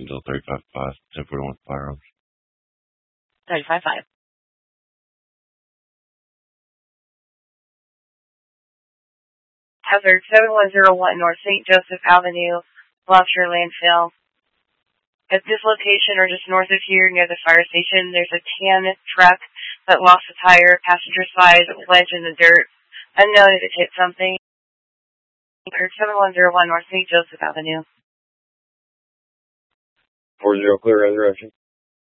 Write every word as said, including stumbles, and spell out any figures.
Jacksonville, thirty-five five, ten forty-one firearms. thirty-five five. Hazard seven one zero one North Saint Joseph Avenue, Lobster Landfill. At this location, or just north of here, near the fire station, there's a tan truck that lost a tire, passenger side, ledge in the dirt. Unknown if it hit something. Or seven one zero one North Saint Joseph Avenue. four zero clear resurrection.